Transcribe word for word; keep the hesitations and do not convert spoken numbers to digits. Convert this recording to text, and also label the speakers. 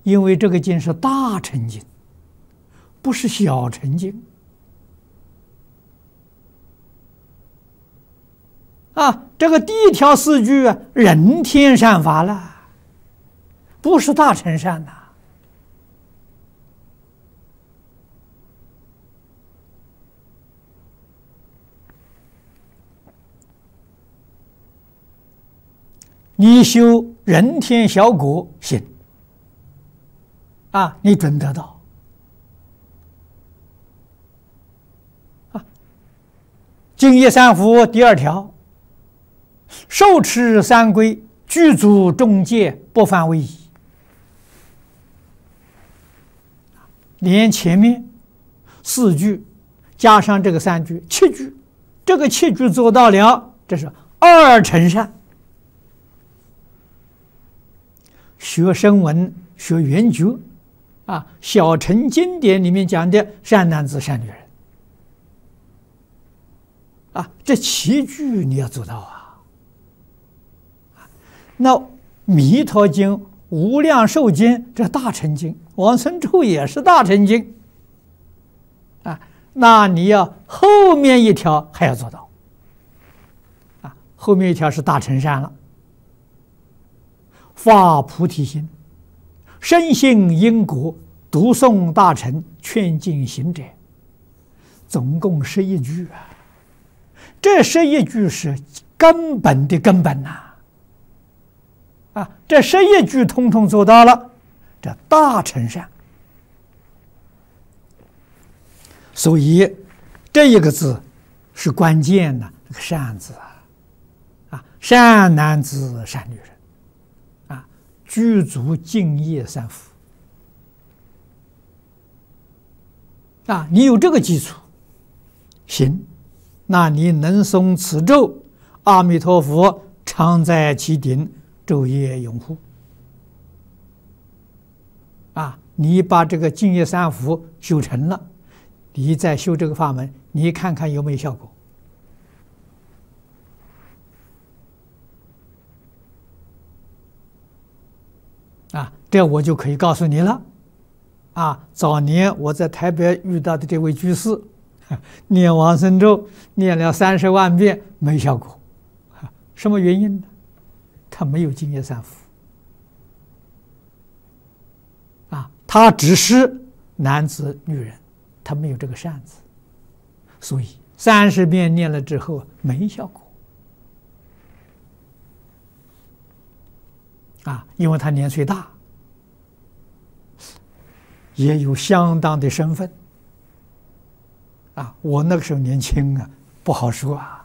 Speaker 1: 因为这个经是大乘经，不是小乘经啊。这个第一条四句啊，人天善法了，不是大乘善呐。你修人天小果行啊，你准得到啊。净业三福第二条，受持三规，具足众戒，不犯违仪。连前面四句加上这个三句，七句，这个七句做到了，这是二乘善。学声闻，学圆觉，啊，小乘经典里面讲的善男子、善女人，啊，这七句你要做到啊。那《弥陀经》、《无量寿经》这大乘经，往生咒也是大乘经，啊，那你要后面一条还要做到，啊，后面一条是大乘善了。发菩提心，深信因果，读诵大乘，劝进行者，总共十一句啊。这十一句是根本的根本呐、啊！啊，这十一句通通做到了，这大乘善。所以这一个字是关键的，这个善字啊，啊，善男子、善女人。具足净业三福啊！你有这个基础，行，那你能诵此咒，阿弥陀佛常在其顶，昼夜拥护啊！你把这个净业三福修成了，你再修这个法门，你看看有没有效果？啊，这我就可以告诉你了，啊，早年我在台北遇到的这位居士，念往生咒念了三十万遍没效果，什么原因呢？他没有净业三福，啊，他只是男子女人，他没有这个善字，所以三十遍念了之后没效果，啊，因为他年岁大，也有相当的身份，啊，我那个时候年轻啊，不好说啊。